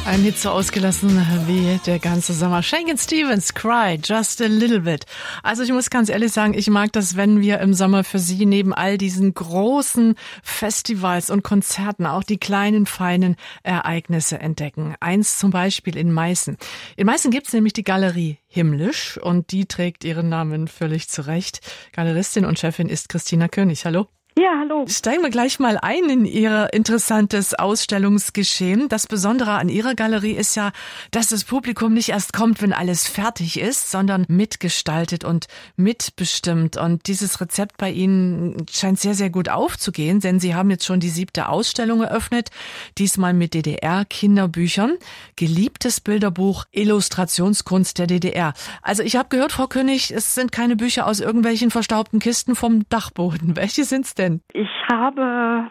Ein Hit so ausgelassen wie der ganze Sommer. Shakin' Stevens, Cry, Just a Little Bit. Also ich muss ganz ehrlich sagen, ich mag das, wenn wir im Sommer für Sie neben all diesen großen Festivals und Konzerten auch die kleinen, feinen Ereignisse entdecken. Eins zum Beispiel in Meißen. In Meißen gibt's nämlich die Galerie Himmlisch und die trägt ihren Namen völlig zurecht. Galeristin und Chefin ist Christina König. Hallo. Ja, hallo. Steigen wir gleich mal ein in Ihr interessantes Ausstellungsgeschehen. Das Besondere an Ihrer Galerie ist ja, dass das Publikum nicht erst kommt, wenn alles fertig ist, sondern mitgestaltet und mitbestimmt. Und dieses Rezept bei Ihnen scheint sehr, sehr gut aufzugehen, denn Sie haben jetzt schon die 7. Ausstellung eröffnet, diesmal mit DDR-Kinderbüchern. Geliebtes Bilderbuch, Illustrationskunst der DDR. Also ich habe gehört, Frau König, es sind keine Bücher aus irgendwelchen verstaubten Kisten vom Dachboden. Welche sind's denn? Ich habe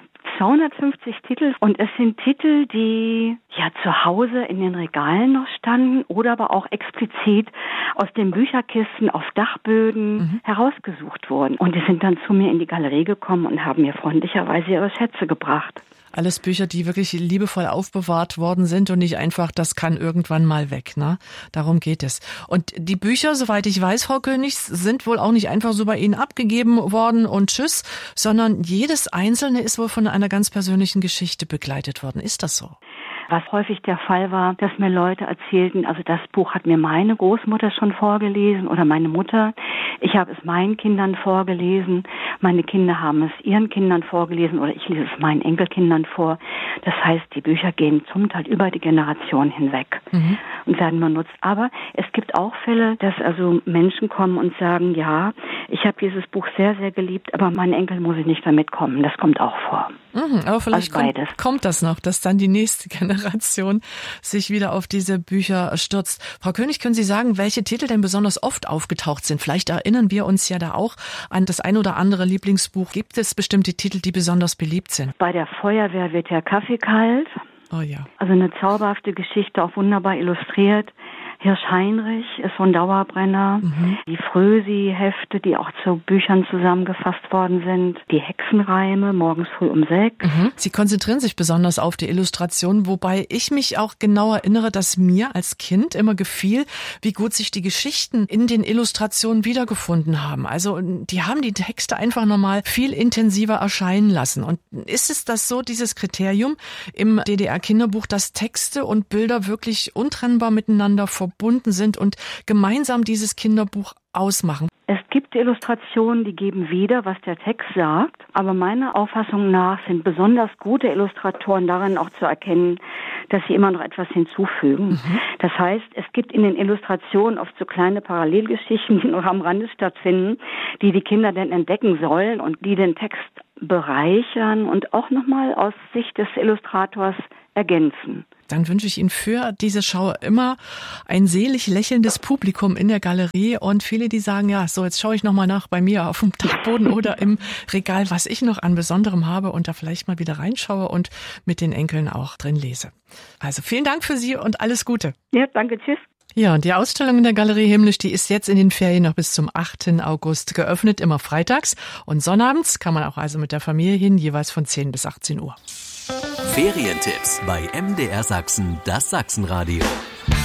250 Titel und es sind Titel, die ja zu Hause in den Regalen noch standen oder aber auch explizit aus den Bücherkisten auf Dachböden herausgesucht wurden. Und die sind dann zu mir in die Galerie gekommen und haben mir freundlicherweise ihre Schätze gebracht. Alles Bücher, die wirklich liebevoll aufbewahrt worden sind und nicht einfach, das kann irgendwann mal weg, ne? Darum geht es. Und die Bücher, soweit ich weiß, Frau König, sind wohl auch nicht einfach so bei Ihnen abgegeben worden und tschüss, sondern jedes einzelne ist wohl von einer ganz persönlichen Geschichte begleitet worden. Ist das so? Was häufig der Fall war, dass mir Leute erzählten, also das Buch hat mir meine Großmutter schon vorgelesen oder meine Mutter. Ich habe es meinen Kindern vorgelesen. Meine Kinder haben es ihren Kindern vorgelesen oder ich lese es meinen Enkelkindern vor. Das heißt, die Bücher gehen zum Teil über die Generation hinweg und werden benutzt. Aber es gibt auch Fälle, dass also Menschen kommen und sagen, ja, ich habe dieses Buch sehr, sehr geliebt, aber mein Enkel muss ich nicht damit kommen. Das kommt auch vor. Aber vielleicht also kommt das noch, dass dann die nächste Generation sich wieder auf diese Bücher stürzt. Frau König, können Sie sagen, welche Titel denn besonders oft aufgetaucht sind? Vielleicht erinnern wir uns ja da auch an das ein oder andere Lieblingsbuch. Gibt es bestimmte Titel, die besonders beliebt sind? Bei der Feuerwehr wird der Kaffee kalt. Oh ja. Also eine zauberhafte Geschichte, auch wunderbar illustriert. Hirsch Heinrich ist so ein Dauerbrenner. Die Frösi-Hefte, die auch zu Büchern zusammengefasst worden sind. Die Hexenreime, morgens früh um 6. Sie konzentrieren sich besonders auf die Illustration, wobei ich mich auch genau erinnere, dass mir als Kind immer gefiel, wie gut sich die Geschichten in den Illustrationen wiedergefunden haben. Also die haben die Texte einfach nochmal viel intensiver erscheinen lassen. Und ist es das so, dieses Kriterium im DDR-Kinderbuch, dass Texte und Bilder wirklich untrennbar miteinander verbunden sind und gemeinsam dieses Kinderbuch ausmachen? Es gibt Illustrationen, die geben wieder, was der Text sagt, aber meiner Auffassung nach sind besonders gute Illustratoren darin auch zu erkennen, dass sie immer noch etwas hinzufügen. Das heißt, es gibt in den Illustrationen oft so kleine Parallelgeschichten, die noch am Rande stattfinden, die die Kinder dann entdecken sollen und die den Text bereichern und auch nochmal aus Sicht des Illustrators ergänzen. Dann wünsche ich Ihnen für diese Schau immer ein selig lächelndes Publikum in der Galerie und viele, die sagen, ja, so jetzt schaue ich nochmal nach bei mir auf dem Dachboden oder im Regal, was ich noch an Besonderem habe und da vielleicht mal wieder reinschaue und mit den Enkeln auch drin lese. Also vielen Dank für Sie und alles Gute. Ja, danke, tschüss. Ja, und die Ausstellung in der Galerie Himmlisch, die ist jetzt in den Ferien noch bis zum 8. August geöffnet, immer freitags und sonnabends kann man auch also mit der Familie hin, jeweils von 10 bis 18 Uhr. Ferientipps bei MDR Sachsen, das Sachsenradio.